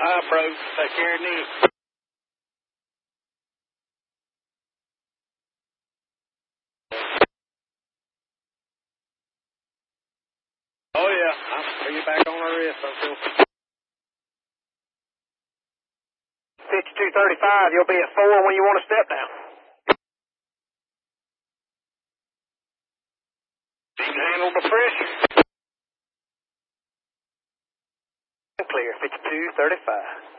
bro. Take care of Nick. Oh, yeah. I'll put you back on the wrist. I'm sure. 5235, you'll be at 4 when you want to step down. You can handle the pressure. Clear, 5235.